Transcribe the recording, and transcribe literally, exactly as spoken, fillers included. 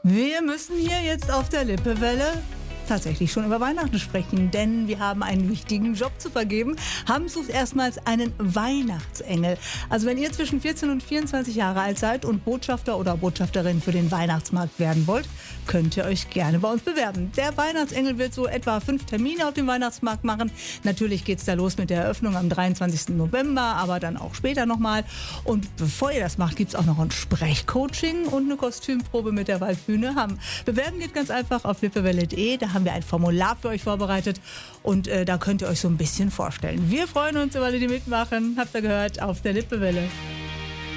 Wir müssen hier jetzt auf der Lippewelle tatsächlich schon über Weihnachten sprechen, denn wir haben einen wichtigen Job zu vergeben. Haben sucht erstmals einen Weihnachtsengel. Also wenn ihr zwischen vierzehn und vierundzwanzig Jahre alt seid und Botschafter oder Botschafterin für den Weihnachtsmarkt werden wollt, könnt ihr euch gerne bei uns bewerben. Der Weihnachtsengel wird so etwa fünf Termine auf dem Weihnachtsmarkt machen. Natürlich geht's da los mit der Eröffnung am dreiundzwanzigsten November, aber dann auch später nochmal. Und bevor ihr das macht, gibt's auch noch ein Sprechcoaching und eine Kostümprobe mit der Waldbühne. Haben. Bewerben geht ganz einfach auf lippewelle punkt de. Da haben wir ein Formular für euch vorbereitet und äh, da könnt ihr euch so ein bisschen vorstellen. Wir freuen uns über alle, die mitmachen. Habt ihr gehört, auf der Lippewelle.